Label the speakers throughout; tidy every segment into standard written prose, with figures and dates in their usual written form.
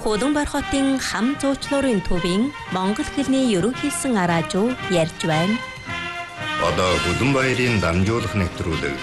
Speaker 1: Хуланбар хотын хам зуучлуурын төвийн монгол хэлний ерөнхийсэн араажуу ярьж байна.
Speaker 2: Одоо Хуланбаярын дамжуулах нэвтрүүлэг.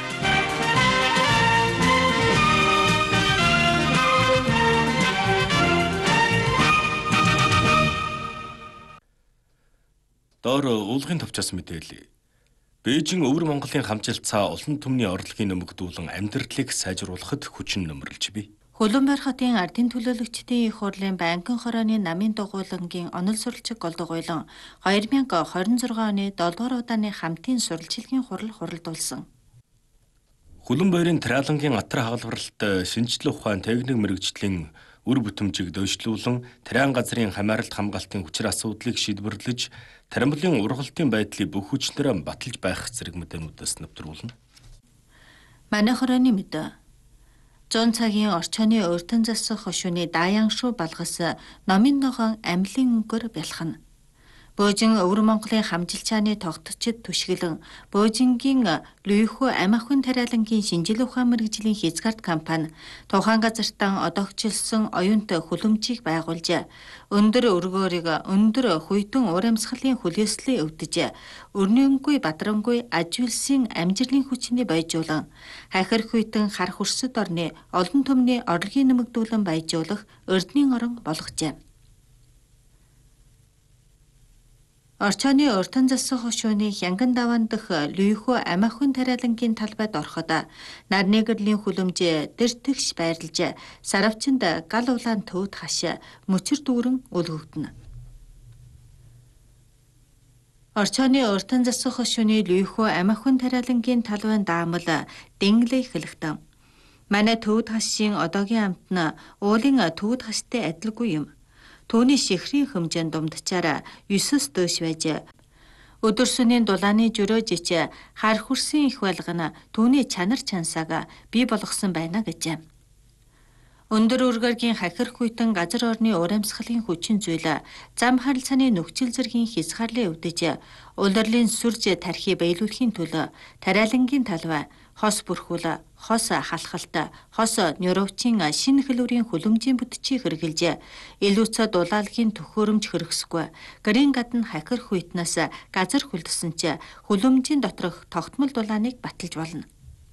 Speaker 3: Доор уулгын товчоос мэдээлье. Бээжин өвөр Монголын хамжилтсаа улан түмний орлогын нэмэгдүүлэн амьдралыг сайжруулахад хүчин нөмөрлж бий.
Speaker 4: Хуланбар хотын ардын төлөөлөгчдийн их хурлын банкин хорооны намын дугуйлангийн онол сурвалжиг голдугуйлан 2026 оны 7 дугаар удааны хамтын сурвалжилгийн хурал хуралдуулсан.
Speaker 3: Хуланбаярын Тариалангийн атар хагалбаралт шинжлэх ухаан техник мэрэгжлийн үр бүтэмжийг дөйшлүүлэн Тариан газрын хамааралт хамгаалтын хүчир асуудлыг шийдвэрлэж таримлын ургалтын байдлыг бүх хүчнээр баталж байх зэрэг мэдээнүүдээс нэвтрүүлнэ.
Speaker 4: Манай хорооны мэдээ. 100 цагийн орчооны өртөн засах хошууны дааян шуу балгас номын ногоон амлын өнгөөр бялхана. Бөөжин өвөр Монголын хамжилчааны тогтцод түшгэлэн Бөөжингийн Лүйхүү ам ахуйн тариалангийн шинжилгээ ухаан мэргэжлийн хязгаарт компани тухайн газартаа одоогчлсон оюунт хүлэмжийг байгуулж өндөр өргөөрийг өндөр хүйтэн уур амьсгалын хүлээслээ өвдөж өрнөнгүй бадрангүй аж үйлсийн амжилтын хүчний баяжуулан хахир хүйтэн хар хурсад орны олон түмний орлогын нэмэгдүүлэн баяжуулах эрдэнийн орон болгожээ. Орчооны уртан засах хошууны Хянган даваан дах Лүйхүү ам ахуйн тариалангийн талбайд ороход нарны гэрлийн хүлэмж дэр тэгш байрлаж саравчинд гал улаан төвд хаш мөчөр дүүрэн өлгөгдөнө. Орчооны уртан засах хошууны Лүйхүү ам ахуйн тариалангийн талбайн даамал дэнглээ эхлэхдээ манай төвд хашийн одоогийн амт нь уулын төвд хаштай адилгүй юм. Төвний шихрийн хэмжээнд дундчаараа 9-с дөөш байж өдөрсөний дулааны жөрөөжич хар хурсын их байлгана төвний чанар чансааг бий болгосон байна гэж. Өндөр үргэргийн хахир хүйтэн газар орны уур амьсгалын хүчин зүйл зам харилцааны нөхцөл зэргийн хязгаарлалын өвдөж улирлын сүрж тархи биелүүлэхийн төлөө тариалангийн талбай хос бүрхүүл, хос халахалт, хос нейровчийн шинэ хэлбэрийн хүлэмжийн бүтцийг хэрэгжилж илүүцэ дулаалгийн төхөөрөмж хэрэгсэхгүй гэрийн гадна хахир хүйтнээс газар хүлдсэн ч хүлэмжийн доторх тогтмол дулааныг баталж болно.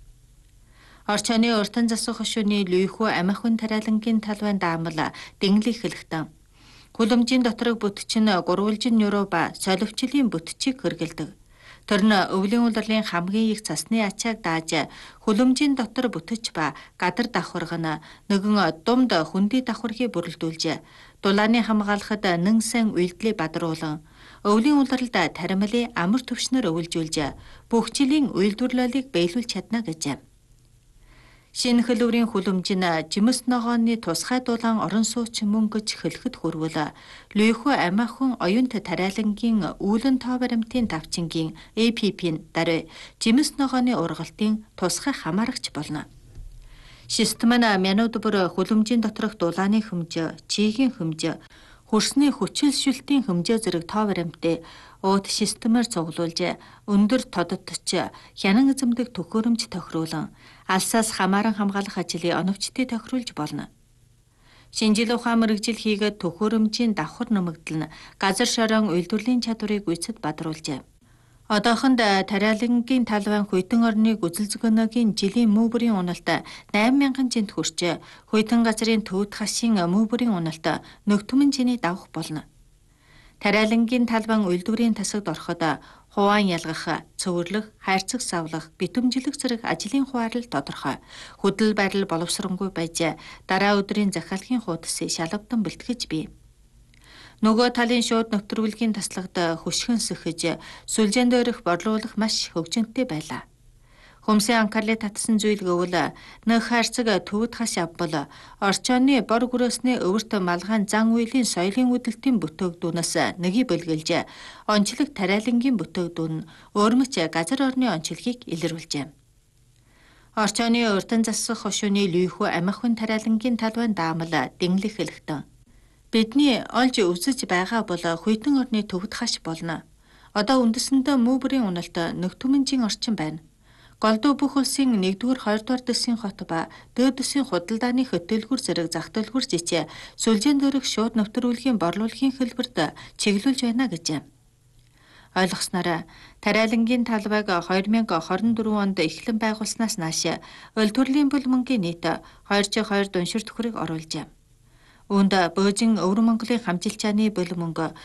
Speaker 4: Орчооны уртан засах хошууны Лүйхүү ам ахуйн тариалангийн талбайн даамал дэнглэх хэлэхдээ хүлэмжийн доторх бүтч нь гурвалжин нейро ба соливчлын бүтчийг хэрэгэлдэг. Тэр нь өвлийн улирлын хамгийн их цасны ачааг дааж хүлэмжийн дотор бүтч ба гадар давхаргана нэгэн думд хүндий давхаргийг бүрэлдүүлж дулааны хамгаалахад нэн сан үйлдэлийг бадруулан өвлийн улирлд таримлын амар төвшнөр өвлжүүлж бүх жилийн үйлдвэрлэлийг биелүүлж чадна гэж. Шинэ хэлбэрийн хүлэмж нь жимс ногооны тусгай дулаан орон сууч мөнгөж хэлэхэд хүрвэл Лүйхүү ам ахуйн оюунт тариалангийн үүлэн тоо баримтын давчингийн APP-ийн дараа жимс ногооны ургалтын тусгай хамаарагч болно. Систем нь минут бүр хүлэмжийн доторх дулааны хэмжээ, чигийн хэмжээ, хөрсний хүчилшүүлтийн хэмжээ зэрэг тоо баримтыг уут системээр цуглуулж өндөр тодотч хянан эзэмдэг төхөөрөмж тохируулан алсаас хамааран хамгаалах ажлыг оновчтой тохируулж болно. Шинжилгээ ухаан мэргэжил хийгээд төхөөрөмжийн давхар нэмэгдэл нь газар шороон үйлдвэрлэлийн чадварыг үсэд бадруулжээ. Одоохонд тариалангийн талбайн хүйтэн орныг үзэлзгөнөөгийн жилийн муу бүрийн уналт 8,000 жинт хүрч хүйтэн газрын төвд хашийн муу бүрийн уналт нөгтөмөн жиний давах болно. Тариалангийн талбайн үйлдвэрийн тасагд ороход хуваан ялгах, цөвөрлөх, хайрцаг савлах, битэмжлэх зэрэг ажлын хуваарлал тодорхой. Хөдөл байрлал боловсронгүй байж дараа өдрийн захиалгын хуудасыг шалгавдан бэлтгэж бий. Нөгөө талын шууд нэвтрүүлгийн таслагад хөшгөн сөхөж сүлжээнд өрөх борлуулах маш хөгжинтэй байлаа. Хүмсийн анхаарлыг татсан зүйл гэвэл нэг хайрцаг төвд хаш авбал орчооны бор гөрөөсний өвөрт малгайн зан үйлийн соёлын үдэлтийн бүтээгдүүнээс нэгийг бэлгэлж онцлог тариалангийн бүтээгдүүн нь өөрмөч газар орны онцлогийг илэрүүлжээ. Орчооны уртан засах хошууны Лүйхүү ам ахуйн тариалангийн талбайн даамал дэнглэх хэлэхдээ бидний олж үзэж байгаа бол хүйтэн орны төвд хаш болно. Одоо үндэсэндээ муу бүрийн уналт нөгтөмөнжийн орчин байна. Голдуу бүх улсын 1-р 2-р дэсийн хот ба дээд дэсийн худалдааны хөтөлбөр зэрэг зах төлбөр жижээ сүлжээн дээрх шууд нэвтрүүлгийн борлуулалтын хэлбэрт чиглүүлж байна гэж. Ойлгосноор тариалангийн талбайг 2024 онд эхлэн байгуулснаас нааш улс төрлийн бүл мөнгөний нийт 2/2 дуншир төхөрийг оруулжээ. Үүнд Бөөжин Өвөр Монголын хамжилчааны бүл мөнгө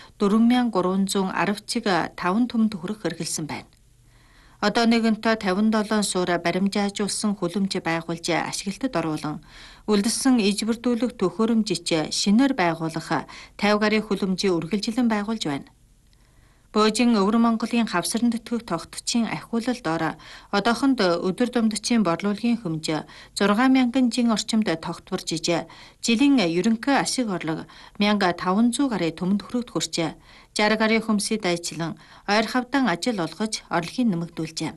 Speaker 4: 4310.5 төм төгрөг хэрэгэлсэн байна. Одоо нэгэнтээ 57 суур баримжаажуулсан хүлэмж байгуулж ашиглалтад оруулан үлдсэн ижбэрдүүлэх төхөөрөмжич шинээр байгуулах 50 гаруй хүлэмжийн үргэлжилэн байгуулж байна. Бөөжин Өвөр Монголын хавсарн тэтгэх тогтцын ахиулалд ор одоохонд өдөр думдчийн борлуулалтын хэмжээ 6000 жин орчимд тогтворжээ. Жилийн ерөнхий ашиг орлого 1500 гаруй төмөн төгрөгт хүрчээ. 60 гаруй хүмсэд ажиллан ойр хавдан ажил олгож орлогыг нэмэгдүүлжээ.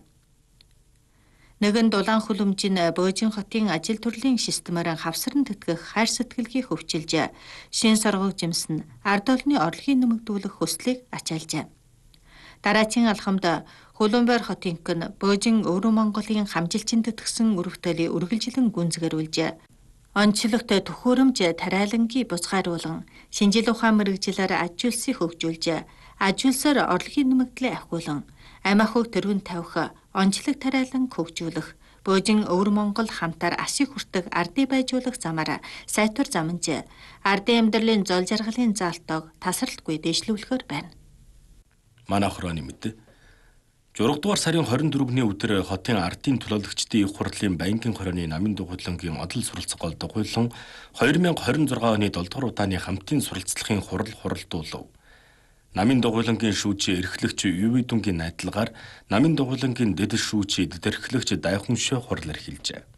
Speaker 4: Нэгэн дулаан хүлэмж нь Бөөжин хотын ажил төрлийн системээр хавсарн тэтгэх хайр сэтгэлгийг хөгжүүлж, шин соргогжимс нь ард олны орлогыг нэмэгдүүлэх хүслийг ачаалжээ. Дараагийн алхамд Хөлөөнбайр хотын гэн Бөөжин Өвөр Монголын хамжилчин тэтгэсэн өргөтөлийг үргэлжлэн гүнзгийрүүлж, онцлогт төхөөрөмж тариалангийн бузгааруулан шинжил ухаан мэрэгжилээр аж үйлсийг хөгжүүлж, аж үйлсээр орлогын нэмэгдлээ ахиулан, амь ахуйг тэргүүн тавих, онцлог тариалан хөгжүүлэх, Бөөжин Өвөр Монгол хамтаар ашиг хүртэх ардыг байжуулах замаар сайтар замнж, ардын амьдралын зол жаргалын заалтыг тасралтгүй дэвшлүүлэхээр байна.
Speaker 3: Манай хорооны мэдээ. 6 дугаар сарын 24-ний өдөр хотын ардын төлөөлөгчдийн их хурлын банкын хорооны намын дугуйлангийн одол суралцах гол дугуйлан 2026 оны 7 дугаар удааны хамтын суралцлагын хурал хуралдуулав. Намын дугуйлангийн шүүжийн эрхлэгч Юви Дүнгийн найдлагаар намын дугуйлангийн дэд шүүжийн дэдэрхлэгч Дайхуншөө хурал эрхэлжээ.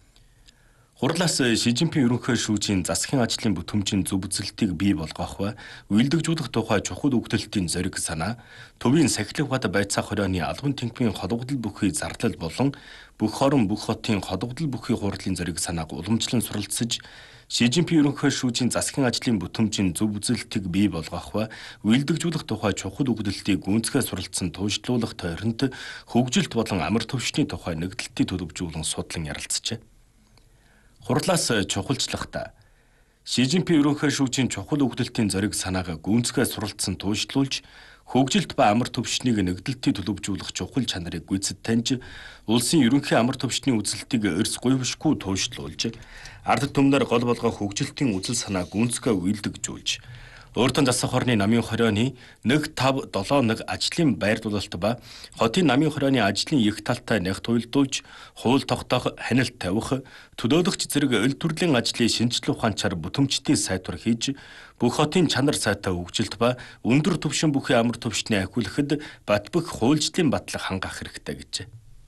Speaker 3: Хурлаас Шижинпин ерөнхий шүүжийн засгийн ажлын бүтэмжийн зөв үзэлтийг бий болгох ба үйлдвэрлэж тухай чухал өгдөлтийн зориг санаа, төвийн сахилга бат байцаа хорооны албан тэнхимийн холбогдол бүхий зарлал болон бүх хорон бүх хотын холбогдол бүхий хурлын зориг санааг уламжлан суралцж, Шижинпин ерөнхий шүүжийн засгийн ажлын бүтэмжийн зөв үзэлтийг бий болгох ба үйлдвэрлэж тухай чухал өгдөлтийг гүнзгий суралцсан тууштлуулах тойронд хөгжилт болон амар төвшний тухай нэгдэлтийг төлөвжүүлэн судлан ярилцжээ. Хурлаас чухалчлахта Шижинпин ерөнхий шүүжийн чухал өгдөлтийн зориг санааг гүнзгий суралцсан тууштлуулж, хөгжилт ба амар төвшнийг нэгдэлтийг төлөвжүүлэх чухал чанарыг гүйцэд таньж, улсын ерөнхий амар төвшний үзэлтийг эрс гуйвшгүй тууштлуулж, ард түмнэр гол болгох хөгжилтийн үзэл санаа гүнзгий үйлдвэрлэж, Өөртөө засах хорны намын хорооны 1571 ажлын байрлуулалт ба хотын намын хорооны ажлын их талтай нягт уйлдуулж, хууль тогтоох, хянилт тавих, төлөөлөгч зэрэг эл төрлийн ажлын шинжлэх ухаанчаар бүтэмжтэй сайтвар хийж, бүх хотын чанар сайтай хөгжилт ба өндөр түвшин бүхий амар төвшний ахиулахад бат бөх хуульчлалын батлах хангах хэрэгтэй гэжээ.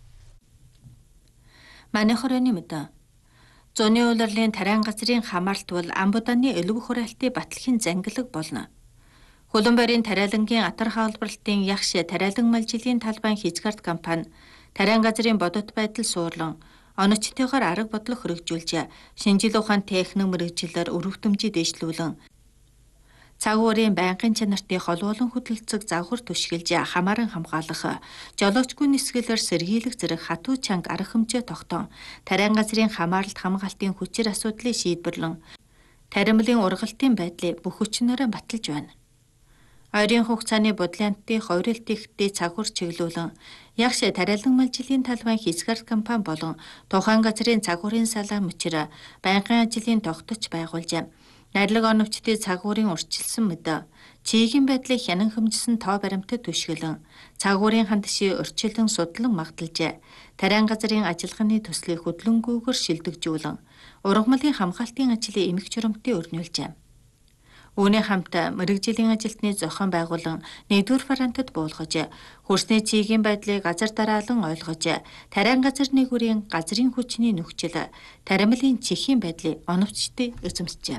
Speaker 4: Манай хорооны мэдээ. Зуны улирлын тариан газрын хамааралт бол амбуданы элэг хураалтын батлагын зангилаг болно. Хөлөөнбайрын тариалангийн атар хаалбарлалтын ягш тариалан малжилийн талбайн хязгаарт компани тариан газрын бодит байдал суурлан оноцтойгоор арга бодлого хэрэгжүүлж, шинжил ухаан техник мэрэгжилээр өргөтөмжийг дэвшлүүлэн, цаг уурын байнгын чанартын холбоолон хөдөлцөг завхар түшгэлж хамааран хамгаалах, жолоочгүй нисгэлээр сэргийлэх зэрэг хатуу чанга арга хэмжээ тогтоон, тариан газрын хамааралт хамгаалтын хүчээр асуудлыг шийдвэрлэн, таримлын ургалтын байдлыг бүх хүчнээрээ баталж байна. Ойрын хугацааны бодлоонтын хувиралт ихтэй цагур чиглүүлэн, ягш тариалан малжилийн талбайн хязгаарт компани болон тухайн газрын цагуурын салаан мөчрө байнгын ажлын тогточ байгуулж, найрлаг оновчдын цагуурын урьдчилсан мэдээ, чигийн байдлыг хянан хэмжсэн тоо баримтад түшгэлэн, цагуурын хандшийн урьдчилан судлан магталж, тариан газрын ажиллагааны төслийг хөдлөнгүйгээр шилдэгжүүлэн, ургамлын хамгаалтын ажлын эмх журамтыг өрнүүлжээ. Үүний хамт мэрэгжлийн ажилтны зохион байгуулан 1-р варантад буулгаж, хөрсний чигийн байдлыг газар дараалан ойлгож, тариан газар нэгүрийн газрын хүчний нөхцөл, таримлын чихийн байдлыг оновчтой эзэмсжээ.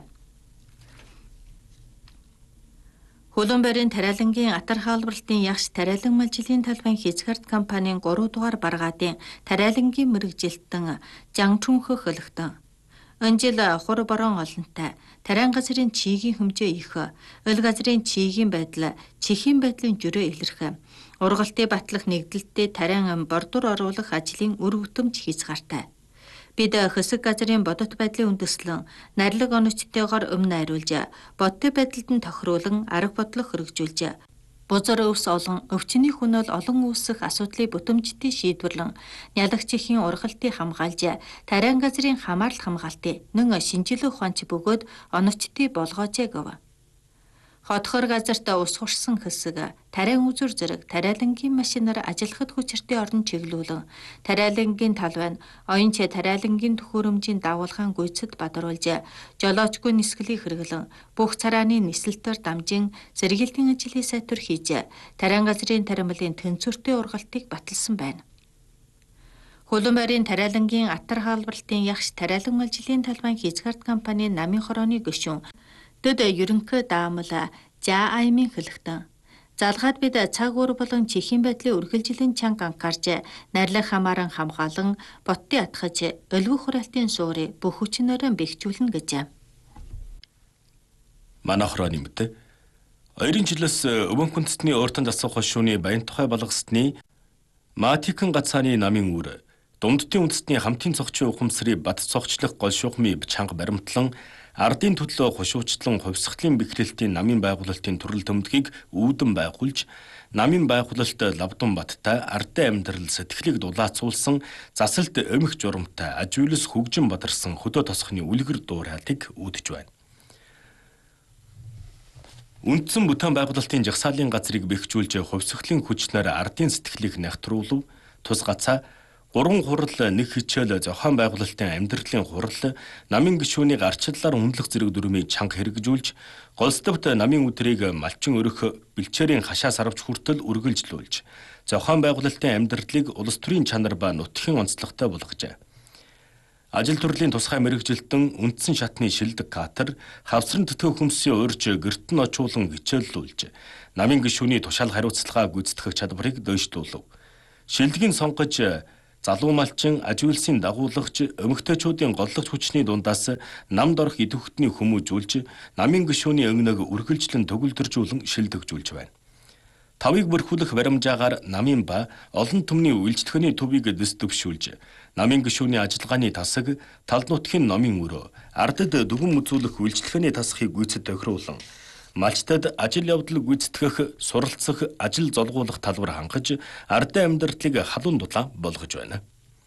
Speaker 4: Хөлөөнбайрын тариалангийн атар хаалбарлалтын ягш тариалан малжилийн талбайн хязгаарт компанийн 3 дугаар баргаадын тариалангийн мэрэгжилтэн Жангчүнхө хөлөгтөн. Энэ жил хур борон олонтой, тариан газрын чигийн хэмжээ их, өл газрын чигийн байдал, чихийн байдлын жөрөө илэрх, ургалтын батлах нэгдэлттэй тариан бордур оруулах ажлын үр бүтэмж хязгаартай. Бид хэсэг газрын бодит байдлын үндэслэн нарилга онцтойгоор өмнө найруулж, бодит байдалд нь тохируулан арга бодлого хэрэгжүүлж, бузар өвс олон өвчний хүнөөл олон үүсэх асуудлыг бүтэмжтэй шийдвэрлэн, нялагчийн ургалтыг хамгаалж, тариан газрын хамаарал хамгаалтыг нэн шинжилгээ ухаанч бөгөөд онцтой болгоож гэв. Хотхор газарт ус хурсан хэсэг, тариан үзүр зэрэг тариалангийн машинаар ажиллахад хүчиртэй орон чиглүүлэн, тариалангийн талбай нь оюунч тариалангийн төхөөрөмжийн дагуулгаан гүйцэд бадруулж, жолоочгүй нисгэлийг хэрэглэн, бүх царааны нислэлтээр дамжин зэрэгэлтийн ажлыг сайтур хийж, тариан газрын таримлын тэнцвэртэй ургалтыг баталсан байна. Хулуун байрын тариалангийн атар хаалбарлалтын ягш тариалан ажлын талбайн хязгаарт компани намын хорооны гишүүн дэд ерөнхий даамал ЖА-аймын хэлэхтэн. Залгаад бид цаг уур болон чихийн байдлын үргэлжлэн чанга анхаарч, нарилга хамааран хамгаалан, боттын атгаж, өлгөх хураалтын суурийг бүх хүчнээрээ бэхжүүлнэ гэж.
Speaker 3: Манай хорооны мэдээ. 2 жилээс Өвөн хүндэстний өөртөнд асуух хошууны баян тухай болгосны Матикэн гацааны намын үүр, Дундтын үндэстний хамтын цогцын ухамсарыг бат цогцлох гол шуухмын чанга баримтлан ардын төлөө хошуучтлан хувьсгалын бэхрэлтийн намын байгуулалтын төрөл төмдгийг үүдэн байгуулж, намын байгуулалт Лавдан баттай ардын амьдрал сэтгэлийг дулаацуулсан засалт өмх журамтай ажиулс хөгжин бадарсан хөдөө тосхны үлгэр дуурайлыг үүдэж байна. Үндсэн бүтээн байгуулалтын жагсаалын газрыг бэхжүүлж хувьсгалын хүчлээр ардын сэтгэлийг нягтруулв, тус гацаа 3 хурал нэг хичээл зохион байгуулалтын амьдралын хурал намын гишүүнийг арчлалаар үнэлэх зэрэг дүрмийг чанга хэрэгжүүлж, голсдовт намын өдрийг малчин өрөх бэлчээрийн хашаас арвч хүртэл үргэлжлүүлж, зохион байгуулалтын амьдралыг улс төрийн чанар ба нутгийн онцлогтой болгожээ. Ажил төрлийн тусгай мэргэжилтэн үндсэн шатны шилдэг катер хавсран төтгөх хөмсийн урьж гэртэн очуулан хичээллүүлж, намын гишүүний тушаал хариуцлагаа гүйцэтгэх чадварыг дэвшлүүлв. Шилдгийг сонгож залуу малчин ажиулсын дагуулагч өмгтөчүүдийн голлогч хүчний дундаас намд орох идэвхтний хүмүүжүүлж, намын гишүүний өнгөнийг үргэлжлэн төгөлдржүүлэн шилдэгжүүлж байна. Тавыг бүрхүүлэх баримжаагаар намын ба олон түмний үйлчлэгээний төвийг дэс дэвшүүлж, намын гишүүний ажиллагааны тасаг, тал нутгийн номын өрөө, ардад дүгэн үзүүлэх үйлчлэгээний тасхыг гүйцэд тохируулан, малчтад ажил явдал гүйцэтгэх, суралцах, ажил золгуулах талбар хангаж, ардын амьдралыг халуун дулаан болгож байна.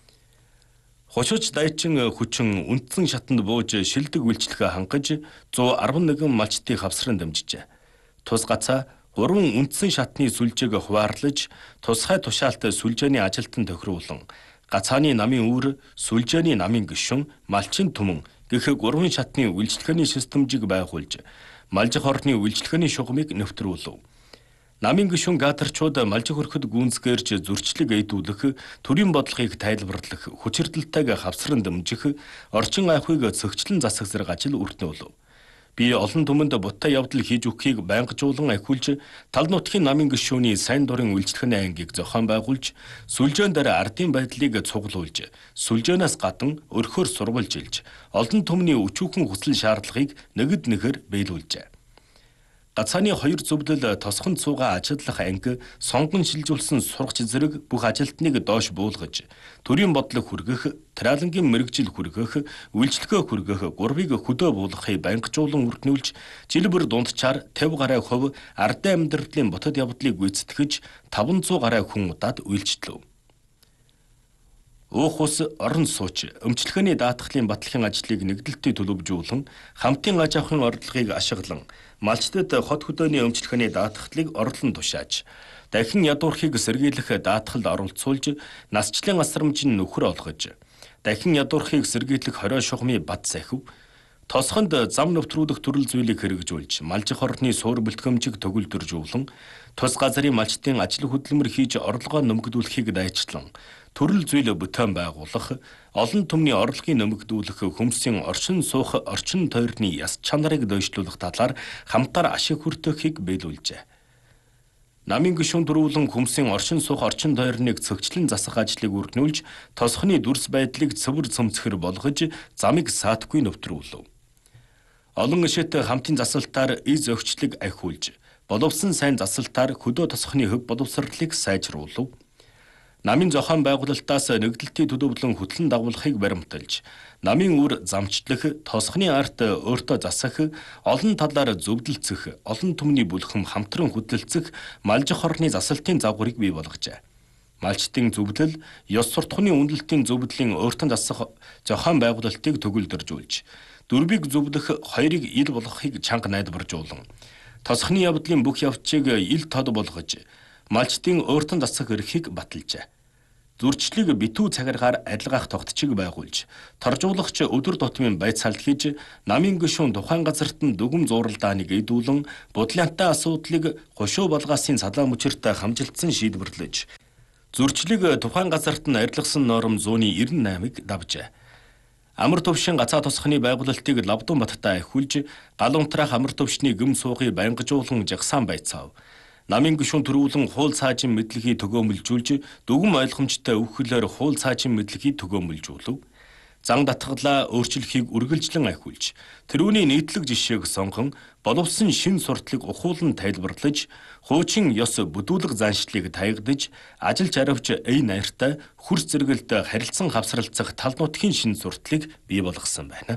Speaker 3: Хошууч дайчин хүчин үндсэн шатанд бууж шилдэг үйлчлэгээ хангаж 111 малчтыг хавсран дамжижээ. Тус гацаа 3 үндсэн шатны сүлжээг хуваарлаж, тусгай тушаалт сүлжээний ажилтан тохируулан, гацааны намын үүр, сүлжээний намын гишүүн, малчин түмэн гэх 3 шатны үйлчлэгээний системжийг байгуулж, малжих орны үйлчлэгээний шугамыг нэвтрүүлв. Намын гишүүн гатарчууд малжих өрхөд гүнзгээрж зөрчлөг эйдүүлэх, төрийн бодлогыг тайлбарлах, хүчирдэлтэйг хавсран дэмжих, орчин айхыг цогцлон засах зэрэг ажил үрднүүлв. Би олон түмэнд буттай явдал хийж өгөхийг байнгажуулан ахиулж, тал нутгийн намын гишүүний сайн дурын үйлчлэгээний ангийг зохион байгуулж, сүлжээн дээр ардын байдлыг цуглуулж, сүлжээнээс гадна өрхөөр сурвалжилж, олон түмний өчүүхэн хүсэл шаардлагыг нэгд нэхэр биелүүлжээ. Гацааны 2 зөвлөл тосгонд суугаа ажиллах анги, сонгон шилжүүлсэн сургач зэрэг бүх ажилтныг доош буулгаж, төрийн бодлого хүргэх, тариалангийн мэргэжил хүргэх, үйлчлэгээ хүргэх, гурвыг хөдөө буулгахыг байнгажуулан үрднүүлж, жил бүр дундчаар 50 гаруй хувь ардын амьдралын ботод явдлыг гүйцэтгэж, 500 гаруй хүн удаад үйлчлэв. Уух ус, орон сууч, өмчлөгээний даатгалын батлагын ажлыг нэгдэлтэй төлөвжүүлэн, хамтын аж ахуйн орлогыг ашиглан, малчтад хот хөдөөний өмчлөгээний даатгалыг орлон тушааж, дахин ядуурхийг сэргийлэх даатгалд оролцуулж, насчлын асрамжийн нөхөр олгож, дахин ядуурхийг сэргийлэх хорио шугамын бат сахив, тосгонд зам нэвтрүүлэх төрөл зүйлийг хэрэгжүүлж, малжих орны суур бэлтгэмжийг төгөлдржүүлэн, тус газрын малчтын ажил хөдөлмөр хийж орлогоо нэмэгдүүлэхийг дайчлан, төрөл зүйл бүтээн байгуулах, олон түмний орлогын нэмэгдүүлэх, хөмсийн орчин суух, орчин тойрны яс чанарыг дэвшлүүлэх талаар хамтаар ашиг хүртэхийг биелүүлжээ. Намын гишүүн төрүүлэн хүмсийн оршин суух орчин тойрныг цогцлон засах ажлыг үргэнүүлж, тосхны дүрс байдлыг цэвэр цөмцгөр болгож, замыг саатгүй нөвтрүүлв. Олон ишэт хамтын засалтаар эз өгчлөг ахиулж, боловсон сайн засалтаар хөдөө тосхны хөв боловсролыг сайжруулв. Намын зохион байгуулалтаас нэгдэлтийн төдөвлөн хөтлөн дагуулахыг баримталж, намын үр замчлах, тосхны арт өөртөө засах, олон талаар зөвдөлцөх, олон түмний бүлхэм хамтран хөдөлцөх малжих орны засалтын загварыг бий болгожээ. Малчтын зөвдөл, ёс суртахууны үнэлтийн зөвдлийн өөртөө засах зохион байгуулалтыг төгөлдржүүлж, дөрвийг зөвлөх, хоёрыг ил болгохыг чанга найдваржуулан, тосхны явдлын бүх явцыг ил тод болгож, малчтын өөртөө засах эрхийг баталжээ. Зурчлыг битүү цагааргаар адилгаах тогтчиг байгуулж, торжуулагч өдөр тутмын байцаалт хийж, намын гишүүн тухайн газарт нь дүгм зууралдааныг эдүүлэн, бодлянтай асуудлыг хошуу балгаасын салаа мөчөрт хамжилтсан шийдвэрлэж, зурчлыг тухайн газарт нь арилгасан норм 198-ыг давжээ. Амар төвшин гацаа тосхны байгуулалтыг Лавдун баттай ахиулж, гал унтраах амар төвшний гүм суугыг баянгажуулан жагсаан байцаав. Намын гишүүн төрүүлэн хуул цаажин мэдлэгийг төгөөмөлжүүлж, дүгм ойлгомжтой өвхлөөр хуул цаажин мэдлэгийг төгөөмөлжүүлв. Зан татгалаа өөрчлөхийг үргэлжлэн ахиулж, тэрүүний нийтлэг жишээг сонгон, боловсон шин сурталыг ухуулан тайлбарлаж, хуучин ёс бүдүүлэг заншлыг таягдж, ажилч аравч эй найртай хөрс зэрэгэлд харилцан хавсралцах тал нутгийн шин сурталыг бий болгосон байна.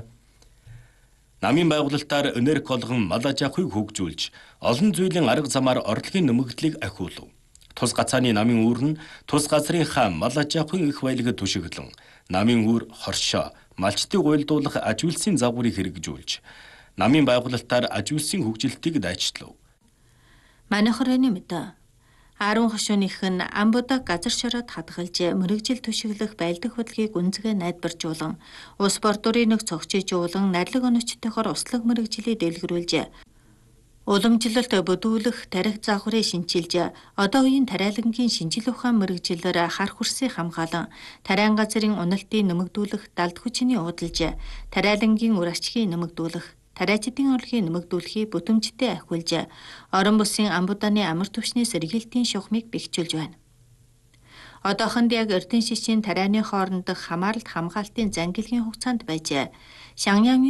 Speaker 3: Намын байгуулалтаар энерги болгон мал аж ахуйг хөгжүүлж, олон зүйлийн арга замаар орлогын нэмэгдлийг ахиулв. Тус гацааны намын үүр нь тус газрынхаа мал аж ахуйн их баялагд түшиглэн, намын үүр хоршоо, малчтыг уйлдуулах аж үйлсийн загварыг хэрэгжүүлж, намын байгуулалтаар аж үйлсийн хөгжилтийг дайчлав.
Speaker 4: Манай хорооны мэдээ. Арван хошууных нь амбудаг газар шороод хадгалж, мэрэгжил түшиглэх байлдах хөдөлгөөийг үнцгээ найдваржуулан, ус бордурыг цогцжуулан, нарилга онцтойгоор услаг мэрэгжилийг дэлгэрүүлж, уламжлалт бүдүүлэх тарих загварыг шинчилж, одоо үеийн тариалангийн шинжил ухаан мэрэгжилээр хар хүрсийг хамгаалан, тариан газрын уналтыг нэмэгдүүлэх, далд хүчний уудалж, тариалангийн үр ачгийг нэмэгдүүлэх, тариачдын орлогыг нэмэгдүүлэхийг бүтэмжтэй ахиулж, орон бүсийн амбудааны амар түвшний сэргийлтийн шугамыг бэхжүүлж байна. Одоохонд яг Эрдэнэ шишийн тарианы хоорондох хамааралт хамгаалтын зангилгийн хугацаанд байж, Шаньян